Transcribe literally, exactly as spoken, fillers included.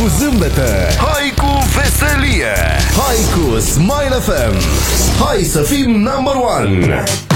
cu zâmbete, hai cu veselie, hai cu Smile F M. Hai să fim number one.